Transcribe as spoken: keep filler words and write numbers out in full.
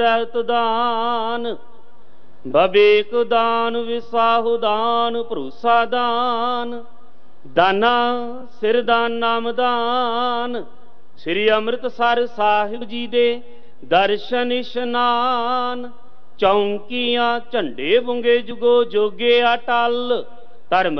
ਰਹਿਤ ਦਾਨ, ਬਵੇਕ ਦਾਨ, ਵਿਸਾਹੂ ਦਾਨ, ਭਰੋਸਾ ਦਾਨ, ਦਾਨਾ ਸਿਰ ਦਾਨ, ਨਾਮ ਦਾਨ। ਸ੍ਰੀ ਅੰਮ੍ਰਿਤਸਰ ਸਾਹਿਬ ਜੀ ਦੇ ਦਰਸ਼ਨ ਇਸ਼ਨਾਨ, ਚੌਂਕੀਆਂ ਝੰਡੇ ਬੁੰਗੇ ਜੁਗੋ ਜੋਗੇ ਅਟਲ, ਧਰਮ